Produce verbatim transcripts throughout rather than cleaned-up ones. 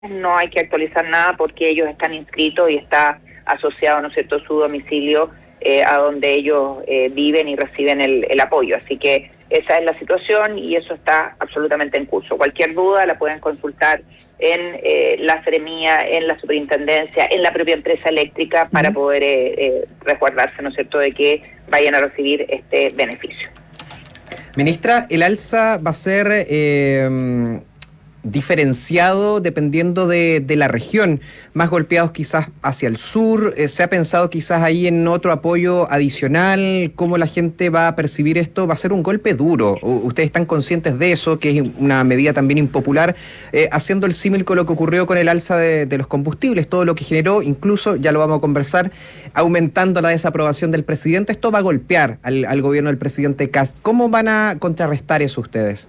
no hay que actualizar nada porque ellos están inscritos y está asociado, ¿no es cierto?, su domicilio eh, a donde ellos eh, viven y reciben el, el apoyo. Así que esa es la situación y eso está absolutamente en curso. Cualquier duda la pueden consultar en eh, la Seremía, en la Superintendencia, en la propia empresa eléctrica para uh-huh. poder eh, eh, resguardarse, ¿no es cierto?, de que vayan a recibir este beneficio. Ministra, el alza va a ser eh, diferenciado dependiendo de, de la región, más golpeados quizás hacia el sur. Eh, ¿se ha pensado quizás ahí en otro apoyo adicional? ¿Cómo la gente va a percibir esto? Va a ser un golpe duro. ¿Ustedes están conscientes de eso, que es una medida también impopular? Eh, haciendo el símil con lo que ocurrió con el alza de, de los combustibles, todo lo que generó, incluso, ya lo vamos a conversar, aumentando la desaprobación del presidente. Esto va a golpear al, al gobierno del presidente Kast. ¿Cómo van a contrarrestar eso ustedes?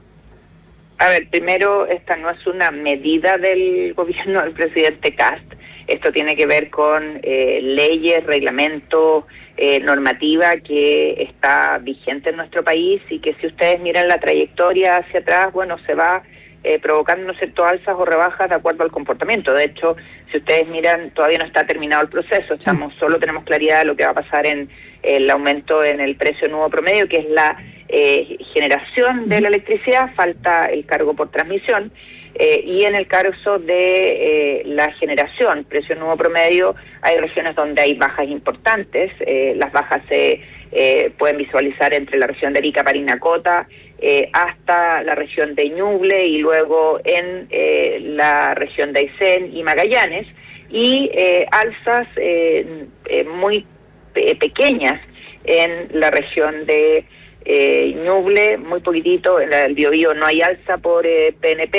A ver, primero, esta no es una medida del gobierno del presidente Kast. Esto tiene que ver con eh, leyes, reglamentos, eh, normativa que está vigente en nuestro país y que si ustedes miran la trayectoria hacia atrás, bueno, se va eh, provocando, ¿no es cierto?, alzas o rebajas de acuerdo al comportamiento. De hecho, si ustedes miran, todavía no está terminado el proceso. Estamos, sí. Solo tenemos claridad de lo que va a pasar en el aumento en el precio nuevo promedio, que es la Eh, generación de la electricidad, falta el cargo por transmisión, eh, y en el caso de eh, la generación, precio nuevo promedio, hay regiones donde hay bajas importantes. Eh, las bajas se eh, pueden visualizar entre la región de Arica, Parinacota, eh, hasta la región de Ñuble y luego en eh, la región de Aysén y Magallanes, y eh, alzas eh, eh, muy pe- pequeñas en la región de Eh, Ñuble, muy poquitito. En el Biobío no hay alza por eh, P N P,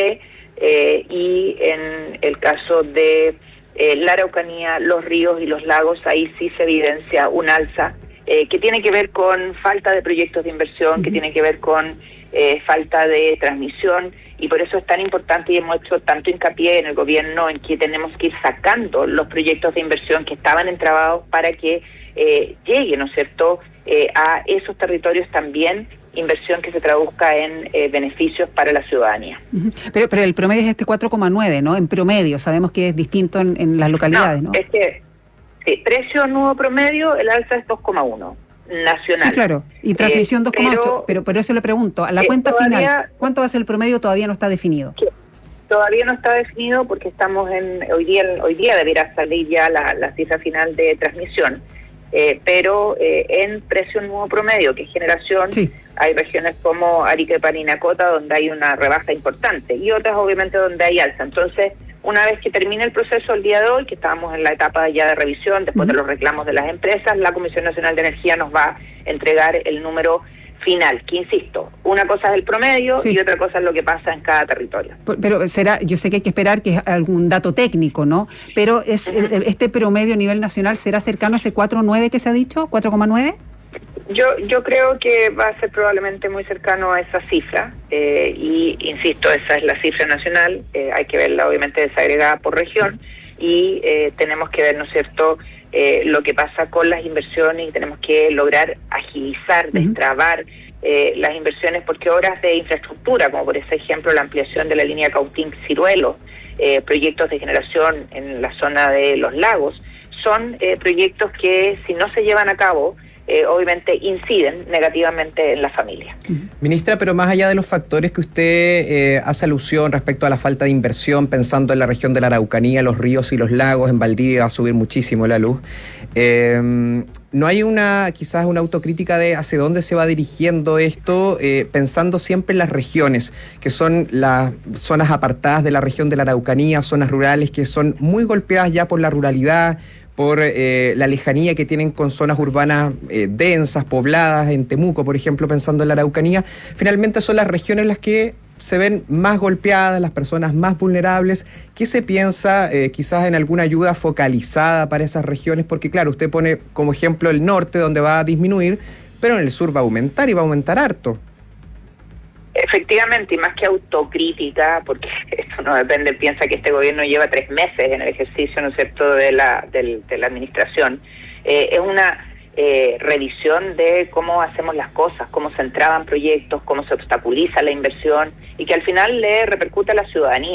eh, y en el caso de eh, la Araucanía, los ríos y los lagos, ahí sí se evidencia un alza eh, que tiene que ver con falta de proyectos de inversión, que tiene que ver con eh, falta de transmisión, y por eso es tan importante y hemos hecho tanto hincapié en el gobierno en que tenemos que ir sacando los proyectos de inversión que estaban entrabados para que eh, llegue, ¿no es cierto?, Eh, a esos territorios también inversión que se traduzca en eh, beneficios para la ciudadanía. Uh-huh. Pero pero el promedio es este cuatro coma nueve, ¿no? En promedio, sabemos que es distinto en, en las localidades, ¿no? No, es que, sí, precio nuevo promedio, el alza es dos coma uno, nacional. Sí, claro, y transmisión eh, dos coma ocho, pero, pero por eso le pregunto, a la eh, cuenta todavía, final, ¿cuánto va a ser el promedio? Todavía no está definido. ¿Qué? Todavía no está definido porque estamos en, hoy día hoy día deberá salir ya la, la cifra final de transmisión. Eh, pero eh, en precio nuevo promedio, que es generación, sí. Hay regiones como Arica y Parinacota donde hay una rebaja importante y otras obviamente donde hay alza. Entonces, una vez que termine el proceso el día de hoy, que estábamos en la etapa ya de revisión, después uh-huh. de los reclamos de las empresas, la Comisión Nacional de Energía nos va a entregar el número final, que insisto, una cosa es el promedio, sí. y otra cosa es lo que pasa en cada territorio. Pero será, yo sé que hay que esperar que es algún dato técnico, ¿no? Pero es uh-huh. este promedio a nivel nacional, ¿será cercano a ese cuatro coma nueve que se ha dicho? ¿cuatro coma nueve? Yo yo creo que va a ser probablemente muy cercano a esa cifra, eh, y insisto, esa es la cifra nacional, eh, hay que verla obviamente desagregada por región, y eh, tenemos que ver, ¿no es cierto?, Eh, lo que pasa con las inversiones, y tenemos que lograr agilizar, destrabar eh, las inversiones, porque obras de infraestructura, como por ese ejemplo la ampliación de la línea Cautín-Ciruelo, eh, proyectos de generación en la zona de los lagos, son eh, proyectos que si no se llevan a cabo, Eh, obviamente inciden negativamente en la familia. Ministra, pero más allá de los factores que usted eh, hace alusión respecto a la falta de inversión, pensando en la región de la Araucanía, los ríos y los lagos, en Valdivia va a subir muchísimo la luz, eh, ¿no hay una quizás una autocrítica de hacia dónde se va dirigiendo esto, eh, pensando siempre en las regiones, que son las zonas apartadas de la región de la Araucanía, zonas rurales que son muy golpeadas ya por la ruralidad, por eh, la lejanía que tienen con zonas urbanas eh, densas, pobladas, en Temuco, por ejemplo, pensando en la Araucanía? Finalmente son las regiones las que se ven más golpeadas, las personas más vulnerables. ¿Qué se piensa eh, quizás en alguna ayuda focalizada para esas regiones? Porque claro, usted pone como ejemplo el norte, donde va a disminuir, pero en el sur va a aumentar y va a aumentar harto. Efectivamente, y más que autocrítica, porque esto no depende, piensa que este gobierno lleva tres meses en el ejercicio, ¿no es cierto?, de la, de, de la administración, eh, es una eh, revisión de cómo hacemos las cosas, cómo se entraban proyectos, cómo se obstaculiza la inversión, y que al final le repercute a la ciudadanía.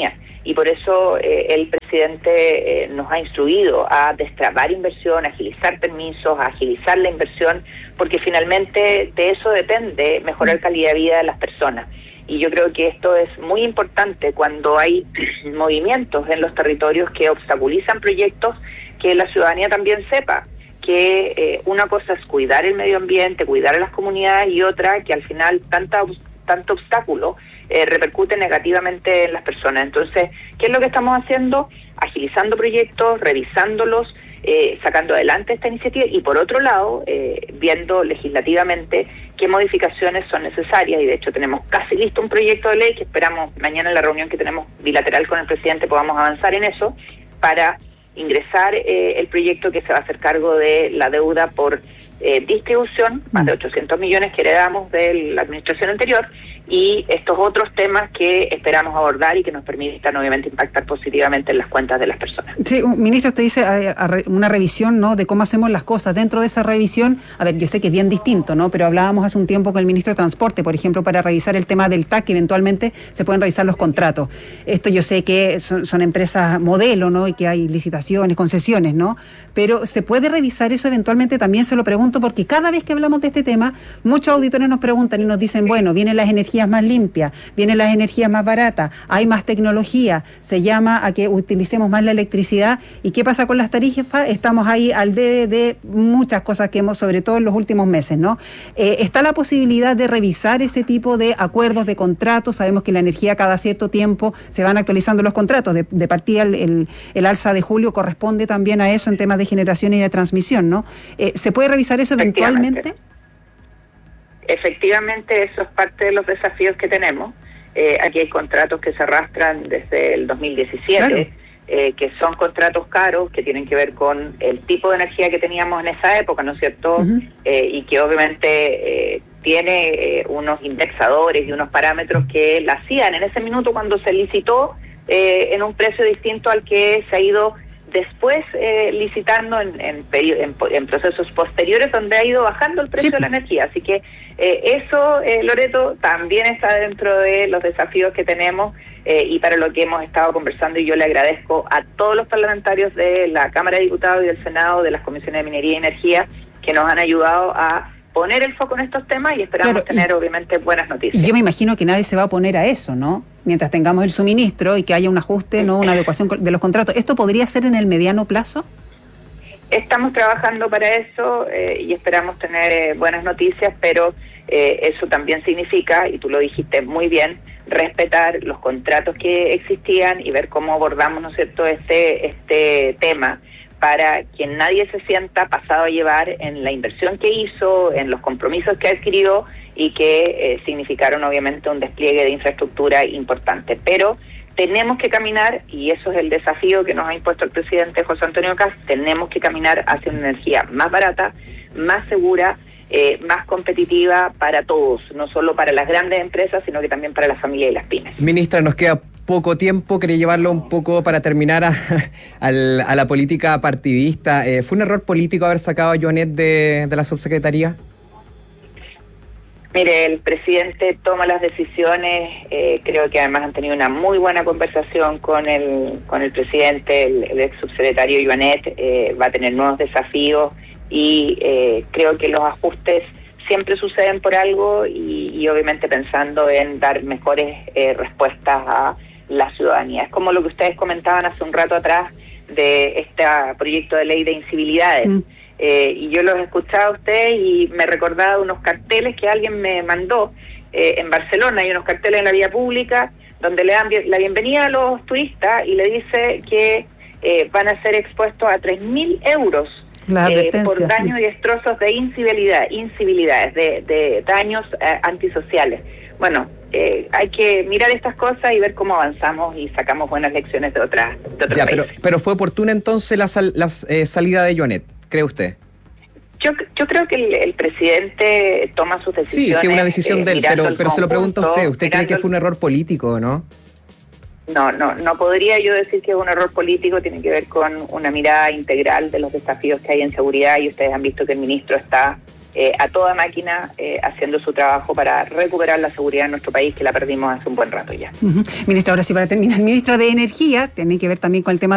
y por eso eh, el presidente eh, nos ha instruido a destrabar inversión, a agilizar permisos, a agilizar la inversión, porque finalmente de eso depende mejorar calidad de vida de las personas. Y yo creo que esto es muy importante cuando hay movimientos en los territorios que obstaculizan proyectos, que la ciudadanía también sepa que eh, una cosa es cuidar el medio ambiente, cuidar a las comunidades, y otra que al final tanta, tanto obstáculo eh, repercute negativamente en las personas. Entonces, ¿qué es lo que estamos haciendo? Agilizando proyectos, revisándolos, Eh, sacando adelante esta iniciativa, y por otro lado eh, viendo legislativamente qué modificaciones son necesarias, y de hecho tenemos casi listo un proyecto de ley que esperamos mañana en la reunión que tenemos bilateral con el presidente podamos avanzar en eso para ingresar eh, el proyecto que se va a hacer cargo de la deuda por eh, distribución, más de ochocientos millones que heredamos de la administración anterior, y estos otros temas que esperamos abordar y que nos permitan obviamente impactar positivamente en las cuentas de las personas. Sí, ministro, usted dice a, a re, una revisión, ¿no?, de cómo hacemos las cosas. Dentro de esa revisión, a ver, yo sé que es bien distinto, ¿no?, pero hablábamos hace un tiempo con el ministro de Transporte, por ejemplo, para revisar el tema del T A C, que eventualmente se pueden revisar los contratos. Esto yo sé que son, son empresas modelo, ¿no?, y que hay licitaciones, concesiones, ¿no?, pero ¿se puede revisar eso eventualmente? También se lo pregunto porque cada vez que hablamos de este tema, muchos auditores nos preguntan y nos dicen, bueno, vienen las energías más limpias, vienen las energías más baratas, hay más tecnología, se llama a que utilicemos más la electricidad, ¿y qué pasa con las tarifas? Estamos ahí al debe de muchas cosas que hemos, sobre todo en los últimos meses, ¿no? Eh, ¿está la posibilidad de revisar ese tipo de acuerdos, de contratos? Sabemos que la energía cada cierto tiempo se van actualizando los contratos, de, de partida el, el, el alza de julio corresponde también a eso en temas de generación y de transmisión, ¿no? Eh, ¿se puede revisar eso eventualmente? Efectivamente, eso es parte de los desafíos que tenemos. Eh, aquí hay contratos que se arrastran desde el dos mil diecisiete, claro. eh, que son contratos caros, que tienen que ver con el tipo de energía que teníamos en esa época, ¿no es cierto? Uh-huh. eh, y que obviamente eh, tiene eh, unos indexadores y unos parámetros que la hacían en ese minuto cuando se licitó eh, en un precio distinto al que se ha ido después eh, licitando en, en, en, en procesos posteriores, donde ha ido bajando el precio sí. de la energía. Así que eh, eso, eh, Loreto, también está dentro de los desafíos que tenemos eh, y para lo que hemos estado conversando, y yo le agradezco a todos los parlamentarios de la Cámara de Diputados y del Senado, de las comisiones de Minería y Energía, que nos han ayudado a poner el foco en estos temas, y esperamos claro, tener y, obviamente buenas noticias. Y yo me imagino que nadie se va a oponer a eso, ¿no? Mientras tengamos el suministro y que haya un ajuste, no una adecuación de los contratos. ¿Esto podría ser en el mediano plazo? Estamos trabajando para eso eh, y esperamos tener eh, buenas noticias, pero eh, eso también significa, y tú lo dijiste muy bien, respetar los contratos que existían y ver cómo abordamos, ¿no es cierto?, este, este tema, para que nadie se sienta pasado a llevar en la inversión que hizo, en los compromisos que adquirió y que eh, significaron obviamente un despliegue de infraestructura importante. Pero tenemos que caminar, y eso es el desafío que nos ha impuesto el presidente José Antonio Kast, tenemos que caminar hacia una energía más barata, más segura, eh, más competitiva para todos, no solo para las grandes empresas, sino que también para la familia y las pymes. Ministra, nos queda poco tiempo, quería llevarlo un poco para terminar a, a, a la política partidista. Eh, ¿Fue un error político haber sacado a Joanet de, de la subsecretaría? Mire, el presidente toma las decisiones, eh, creo que además han tenido una muy buena conversación con el con el presidente, el, el ex subsecretario Joanet, eh, va a tener nuevos desafíos y eh, creo que los ajustes siempre suceden por algo y, y obviamente pensando en dar mejores eh, respuestas a la ciudadanía. Es como lo que ustedes comentaban hace un rato atrás de este proyecto de ley de incivilidades. Mm. Eh, y yo los escuchaba a ustedes y me recordaba unos carteles que alguien me mandó eh, en Barcelona. Hay unos carteles en la vía pública donde le dan la bienvenida a los turistas y le dice que eh, van a ser expuestos a tres mil euros eh, por daños y destrozos de incivilidad, incivilidades, de, de daños eh, antisociales. Bueno, eh, hay que mirar estas cosas y ver cómo avanzamos y sacamos buenas lecciones de otras de otros ya, países. Pero, pero fue oportuna entonces la, sal, la eh, salida de Joanet, ¿cree usted? Yo yo creo que el, el presidente toma sus decisiones. Sí, sí, una decisión eh, de él, pero, pero se lo pregunto a usted. ¿Usted cree que fue un error político o no? No, no, no podría yo decir que es un error político, tiene que ver con una mirada integral de los desafíos que hay en seguridad y ustedes han visto que el ministro está eh, a toda máquina eh, haciendo su trabajo para recuperar la seguridad en nuestro país, que la perdimos hace un buen rato ya. Uh-huh. Ministra, ahora sí para terminar, ministra de Energía, tiene que ver también con el tema